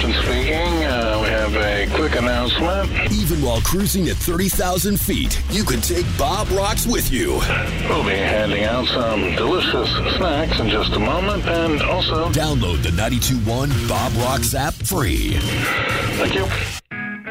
Captain speaking. We have a quick announcement. Even while cruising at 30,000 feet, you can take Bob Rocks with you. We'll be handing out some delicious snacks in just a moment, and also download the 92.1 Bob Rocks app free. Thank you.